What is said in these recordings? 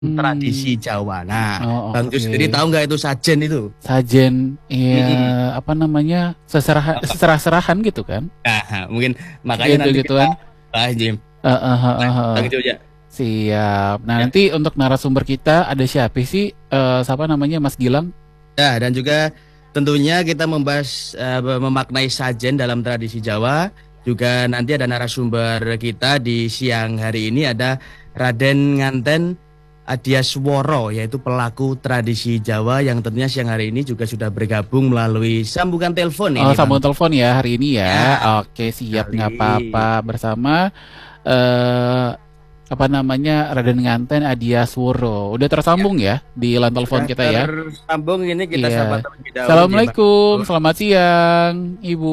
tradisi Hmm. Jawa. Nah, Oh, Bang Jo sendiri oke. tahu nggak itu sajen itu? Sajen, ya Mm-mm. apa namanya, Apa? seserah-serahan gitu kan? Nah, mungkin makanya Gitu nanti kita gituan. bahas Jim. Bang Heeh. Jo ya. Siap. Nah, Ya. nanti untuk narasumber kita ada siapa sih? Siapa namanya, Mas Gilang? Ya, dan juga tentunya kita membahas memaknai sajen dalam tradisi Jawa. Juga nanti ada narasumber kita di siang hari ini ada Raden Nganten Adyasworo yaitu pelaku tradisi Jawa yang tentunya siang hari ini juga sudah bergabung melalui sambungan telepon Oh, ini Bang. sambung telepon ya hari ini ya. Ya, Oke, siap, nggak kali. apa-apa. Bersama eh apa namanya, Raden Nganten Adia Sworo. Udah Ya, tersambung ya di line telepon sudah kita ya. tersambung ini kita Iya. sapa terlebih dahulu ya Bang. Assalamualaikum, selamat siang, Ibu.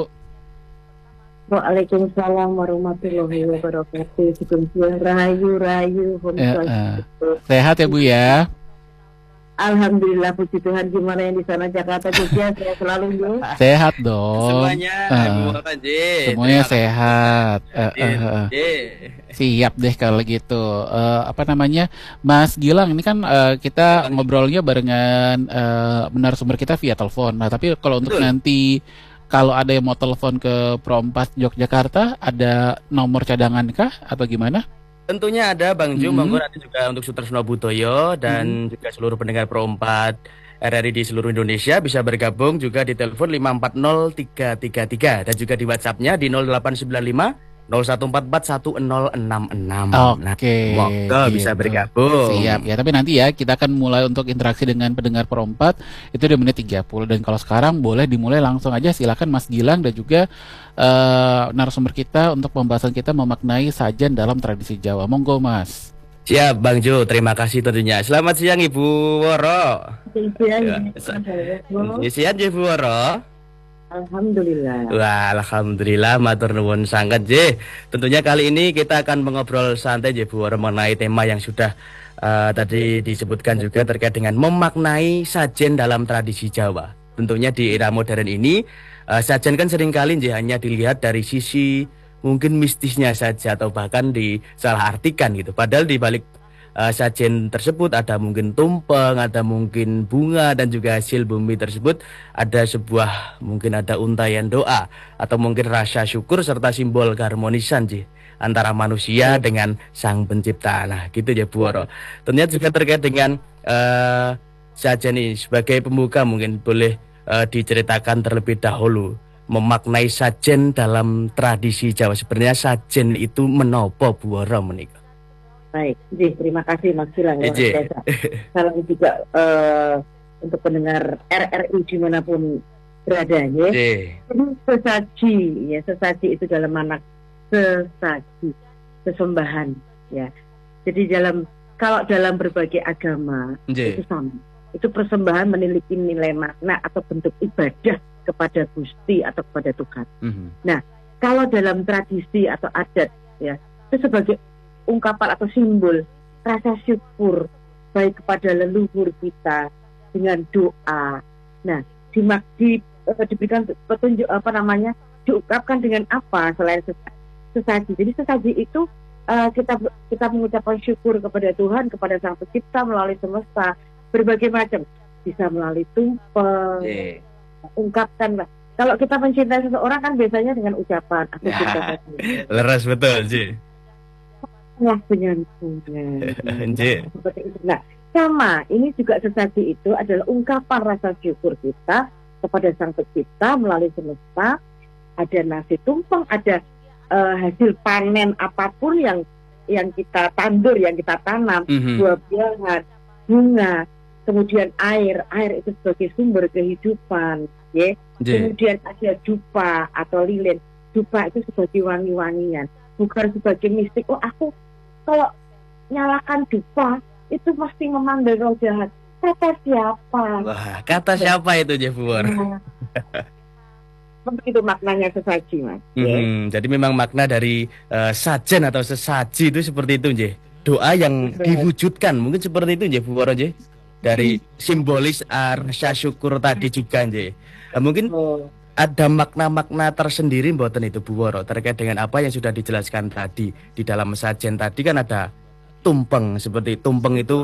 Waalaikumsalam warahmatullahi wabarakatuh. Sugeng siang rayu Om Eh, eh. Swastiastu. Sehat ya Bu ya. Alhamdulillah puji Tuhan, gimana yang di sana Jakarta Jogja saya selalu yo. Sehat dong. Semuanya Ibu Eh, Wata J. semuanya Terima kasih sudah sehat. hadir J. Siap deh kalau gitu. Apa namanya, Mas Gilang? Ini kan Ya kita Bang. ngobrolnya barengan narasumber kita via telepon. Nah, tapi kalau untuk Betul. nanti kalau ada yang mau telepon ke Pro 4 Yogyakarta, ada nomor cadangan kah atau gimana? Tentunya ada Bang Jum, monggo Mm-mm, nanti juga untuk Sutersno Budoyo mm-mm. dan juga seluruh pendengar Pro 4 RRI di seluruh Indonesia bisa bergabung juga di telepon 540 333 dan juga di WhatsApp-nya di 0895 0144 1066. Nah, Oke, monggo bisa gitu. Siap bergabung. ya. Tapi nanti ya kita akan mulai untuk interaksi dengan pendengar Pro 4 itu di menit 30. Dan kalau sekarang boleh dimulai langsung aja, silakan Mas Gilang dan juga narasumber kita untuk pembahasan kita memaknai sajian dalam tradisi Jawa. Monggo Mas. Siap Bang Jo, terima kasih tentunya. Selamat siang Ibu Woro. Sugeng siang Ya, siang Ibu Woro. Alhamdulillah. Wah, alhamdulillah, matur nuwun sangat, J. Tentunya kali ini kita akan mengobrol santai, J, Bu, mengenai tema yang sudah tadi disebutkan juga terkait dengan memaknai sajen dalam tradisi Jawa. Tentunya di era modern ini, sajen kan seringkali J, hanya dilihat dari sisi mungkin mistisnya saja atau bahkan disalahartikan gitu. Padahal di balik sajen tersebut ada mungkin tumpeng, ada mungkin bunga dan juga hasil bumi tersebut ada sebuah mungkin ada untayan doa atau mungkin rasa syukur serta simbol keharmonisan sih antara manusia Ya, dengan sang pencipta. Nah, gitu ya Bu Woro. Tentunya juga terkait dengan sajen ini sebagai pembuka mungkin boleh diceritakan terlebih dahulu memaknai sajen dalam tradisi Jawa. Sebenarnya sajen itu menopo Bu Woro menika. baik. Terima kasih Mas Gilang luar Eje. biasa. Salam juga untuk pendengar RRI dimanapun berada ya. Eje. Jadi sesaji itu dalam makna sesaji, sesembahan ya. Jadi kalau dalam berbagai agama itu Eje. sama. Itu persembahan memiliki nilai makna atau bentuk ibadah kepada Gusti atau kepada Tuhan. Mhm. Nah, kalau dalam tradisi atau adat ya, itu sebagai ungkapan atau simbol rasa syukur baik kepada leluhur kita dengan doa. Nah, diberikan petunjuk diungkapkan dengan apa selain sesaji. Jadi sesaji itu kita mengucapkan syukur kepada Tuhan, kepada Sang Pencipta melalui semesta berbagai macam. Bisa melalui tumpeng, Eje. ungkapkan lah. Kalau kita mencintai seseorang kan biasanya dengan ucapan aku cinta Ya, padamu. leres betul, Eje. Wah, penyanyi. Eje. Seperti itu. Nah, sama ini juga sesaji itu adalah ungkapan rasa syukur kita kepada Sang Pencipta melalui semesta. Ada nasi tumpeng, ada hasil panen apapun yang kita tandur, yang kita tanam, Mhm. buah-buahan, bunga, kemudian air itu sebagai sumber kehidupan, ya. Eje. Kemudian ada dupa atau lilin. Dupa itu sebagai wangi-wangian, bukan sebagai mistik. Oh, aku kalau nyalakan dupa itu pasti memanggil roh jahat. Kata siapa? Wah, kata siapa itu, Je Bu Woro? Nah, begitu maknanya sesaji, Mas. Ya. Jadi memang makna dari sajen atau sesaji itu seperti itu, Je. Doa yang diwujudkan, mungkin seperti itu, Je Bu Woro, Je. Dari simbolis rasa syukur tadi juga, Je. Mungkin Oh, ada makna-makna tersendiri mboten itu Bu Woro terkait dengan apa yang sudah dijelaskan tadi di dalam sajen tadi kan ada tumpeng seperti tumpeng itu